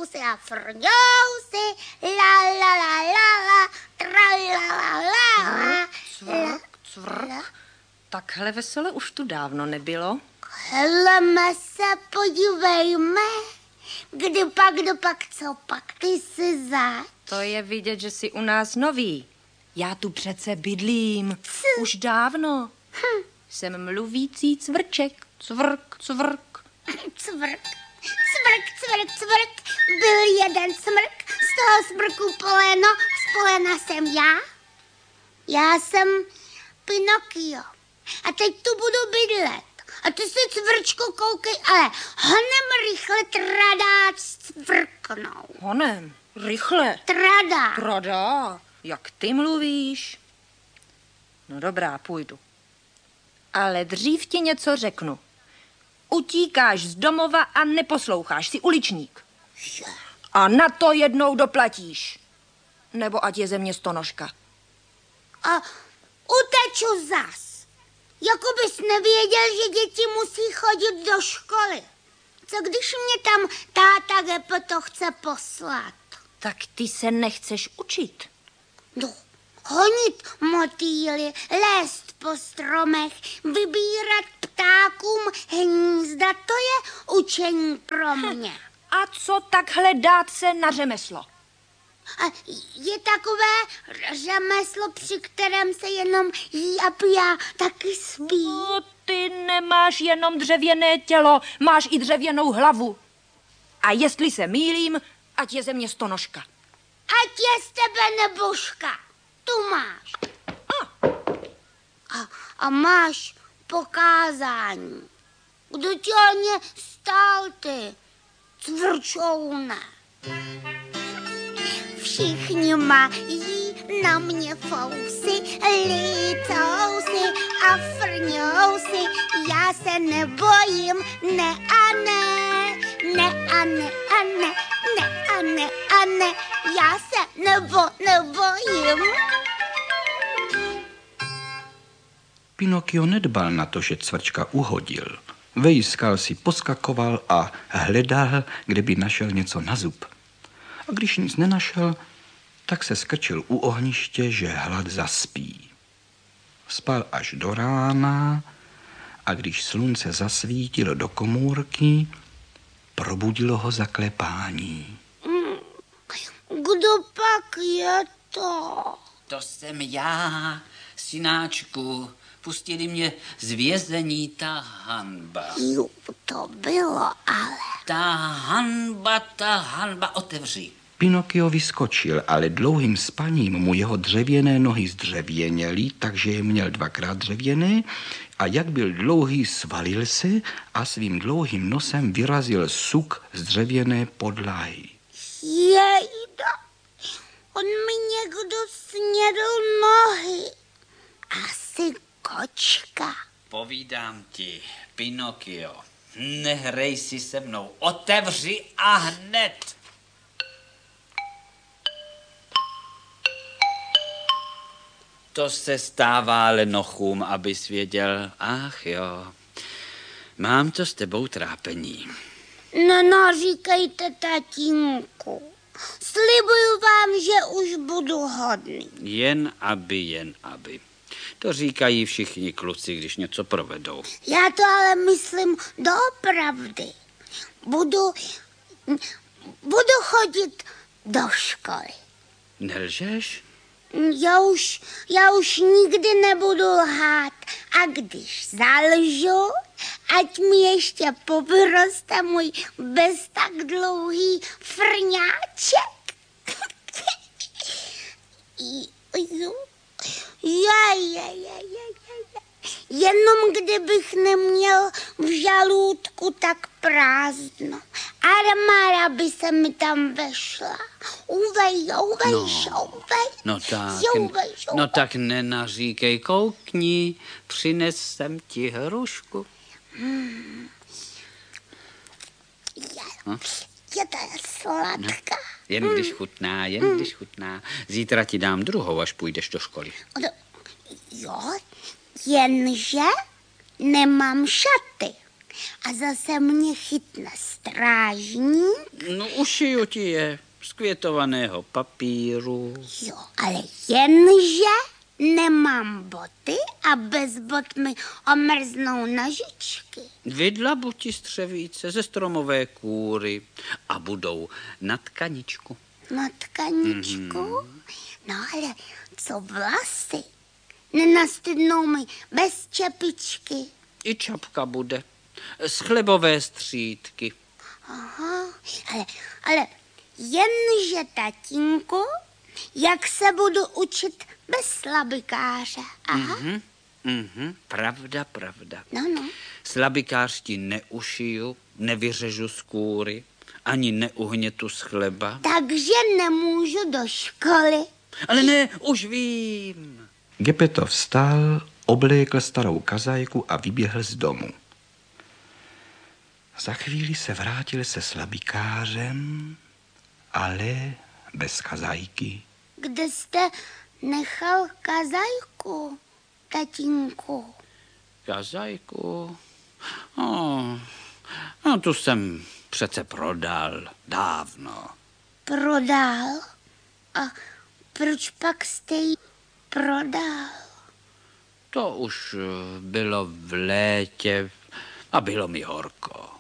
si a frňou si, la la la la la, tra la la la la. Cvrk. Takhle vesele už tu dávno nebylo. Heleme se, podívejme. Kdo pak, co pak, ty jsi zač. To je vidět, že jsi u nás nový. Já tu přece bydlím. Už dávno. Jsem mluvící cvrček. Cvrk, cvrk. Cvrk, cvrk, cvrk, cvrk. Byl jeden smrk, z toho smrku poleno, z polena jsem já. Já jsem Pinokio. A teď tu budu bydlet. A ty se, cvrčko, koukej, ale honem rychle tradá cvrknou. Honem, rychle. Tradá. Tradá, jak ty mluvíš. No dobrá, půjdu. Ale dřív ti něco řeknu. Utíkáš z domova a neposloucháš, jsi uličník. A na to jednou doplatíš. Nebo ať je ze mě stonožka. A uteču zas. Jako bys nevěděl, že děti musí chodit do školy. Co když mě tam táta Geppetto chce poslat? Tak ty se nechceš učit. No, honit motýly, lézt po stromech, vybírat ptákům hnízda, to je učení pro mě. A co takhle dát se na řemeslo? A je takové řemeslo, při kterém se jenom jí a pije, taky spí. No, ty nemáš jenom dřevěné tělo, máš i dřevěnou hlavu. A jestli se mýlím, ať je ze mě stonožka. Ať je z tebe nebožka. Tu máš. A máš pokázání. Kdo tě o ně stál, ty cvrčoune? Všichni mají na mě fousy, lítou si a frňou si. Já se nebojím, ne a ne, ne a ne a ne, ne a ne a ne. Já se nebojím. Pinokio nedbal na to, že cvrčka uhodil. Vejskal si, poskakoval a hledal, kde by našel něco na zub. A když nic nenašel, tak se skrčil u ohniště, že hlad zaspí. Spal až do rána a když slunce zasvítilo do komůrky, probudilo ho zaklepání. Kdo pak je to? To jsem já, synáčku. Pustili mě z vězení ta hanba. Jo, to bylo ale. Ta hanba, otevři. Pinokio vyskočil, ale dlouhým spaním mu jeho dřevěné nohy zdřevěněly, takže je měl dvakrát dřevěné a jak byl dlouhý, svalil se a svým dlouhým nosem vyrazil suk z dřevěné podlahy. Jejda, on mi někdo snědl nohy. Asi kočka. Povídám ti, Pinokio, nehrej si se mnou, otevři a hned. To se stává lenochům, abys věděl. Ach jo, mám to s tebou trápení. No, říkejte tatínku. Slibuju vám, že už budu hodný. Jen aby. To říkají všichni kluci, když něco provedou. Já to ale myslím doopravdy. Budu chodit do školy. Nelžeš? Já už nikdy nebudu lhát. A když zalžu, ať mi ještě povyroste můj bez tak dlouhý frňáček. Jenom kdybych neměl v žalůdku tak prázdno. Armára by se mi tam vešla. No tak nenaříkej, koukni, přinesem ti hrušku. Je to sladká. Jen když chutná. Zítra ti dám druhou, až půjdeš do školy. Jo, jenže nemám šaty. a zase mě chytne strážník. No, ušiju ti je z květovaného papíru. Jo, ale jenže nemám boty a bez bot mi omrznou nožičky. Vydlabu ti střevíce ze stromové kůry a budou na tkaničku. Na tkaničku? No ale co vlasy? Nenastydnou mi bez čepičky. I čapka bude. Z chlebové střídky. Aha, ale jenže, tatínku, jak se budu učit bez slabikáře? Aha. Pravda. No. Slabikář ti neušiju, nevyřežu z kůry, ani neuhnětu z chleba. Takže nemůžu do školy. Ale ne, už vím. Gepetto vstal, oblékl starou kazajku a vyběhl z domu. Za chvíli se vrátil se slabikářem, ale bez kazajky. Kde jste nechal kazajku, tatínku? Kazajku? No, tu jsem přece prodal dávno. Prodal? A proč pak jste ji prodal? To už bylo v létě a bylo mi horko.